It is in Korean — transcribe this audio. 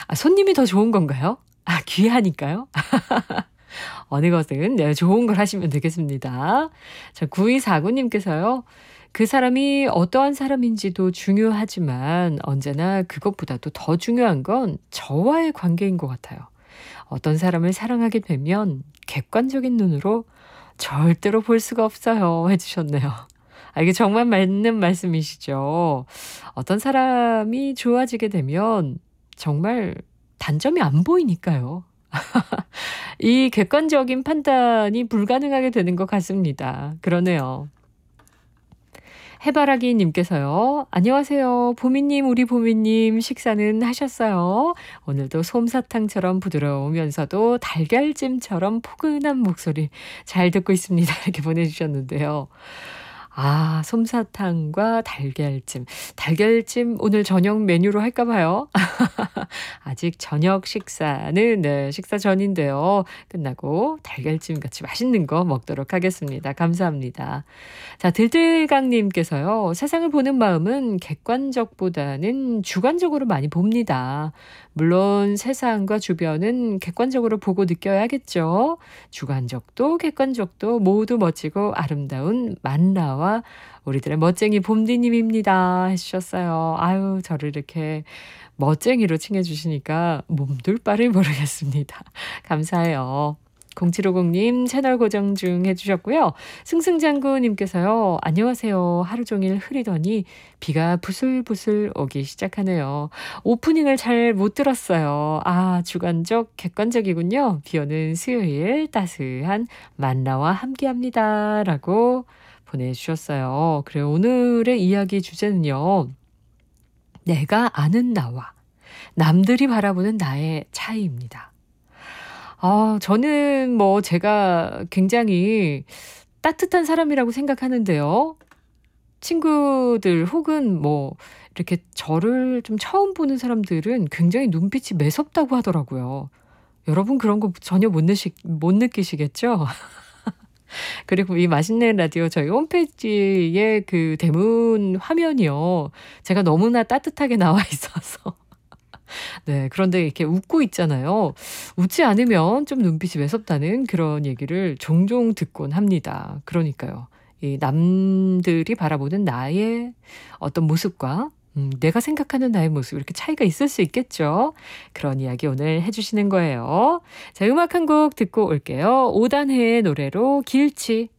아, 손님이 더 좋은 건가요? 아, 귀하니까요? 어느 것은 네, 좋은 걸 하시면 되겠습니다. 자, 9249님께서요. 그 사람이 어떠한 사람인지도 중요하지만 언제나 그것보다도 더 중요한 건 저와의 관계인 것 같아요. 어떤 사람을 사랑하게 되면 객관적인 눈으로 절대로 볼 수가 없어요. 해주셨네요. 아, 이게 정말 맞는 말씀이시죠. 어떤 사람이 좋아지게 되면 정말 단점이 안 보이니까요. 이 객관적인 판단이 불가능하게 되는 것 같습니다. 그러네요. 해바라기 님께서요. 안녕하세요. 보미님, 우리 보미님 식사는 하셨어요? 오늘도 솜사탕처럼 부드러우면서도 달걀찜처럼 포근한 목소리 잘 듣고 있습니다. 이렇게 보내주셨는데요. 아, 솜사탕과 달걀찜. 달걀찜 오늘 저녁 메뉴로 할까 봐요. 아직 저녁 식사는 네, 식사 전인데요. 끝나고 달걀찜 같이 맛있는 거 먹도록 하겠습니다. 감사합니다. 자, 들들강님께서요. 세상을 보는 마음은 객관적보다는 주관적으로 많이 봅니다. 물론 세상과 주변은 객관적으로 보고 느껴야겠죠. 주관적도 객관적도 모두 멋지고 아름다운 만나와 우리들의 멋쟁이 봄디님입니다. 해주셨어요. 아유, 저를 이렇게 멋쟁이로 칭해주시니까 몸둘 바를 모르겠습니다. 감사해요. 0750님 채널 고정 중 해주셨고요. 승승장구님께서요. 안녕하세요. 하루 종일 흐리더니 비가 부슬부슬 오기 시작하네요. 오프닝을 잘 못 들었어요. 아, 주관적 객관적이군요. 비 오는 수요일 따스한 만나와 함께합니다. 라고 보내주셨어요. 그래요. 오늘의 이야기 주제는요. 내가 아는 나와 남들이 바라보는 나의 차이입니다. 저는 뭐 제가 굉장히 따뜻한 사람이라고 생각하는데요. 친구들 혹은 뭐 이렇게 저를 좀 처음 보는 사람들은 굉장히 눈빛이 매섭다고 하더라고요. 여러분 그런 거 전혀 못 느끼시겠죠? 그리고 이 맛있는 라디오 저희 홈페이지에 그 대문 화면이요. 제가 너무나 따뜻하게 나와 있어서. 네, 그런데 이렇게 웃고 있잖아요. 웃지 않으면 좀 눈빛이 매섭다는 그런 얘기를 종종 듣곤 합니다. 그러니까요. 이 남들이 바라보는 나의 어떤 모습과 내가 생각하는 나의 모습 이렇게 차이가 있을 수 있겠죠. 그런 이야기 오늘 해주시는 거예요. 자, 음악 한 곡 듣고 올게요. 오단해의 노래로 길치.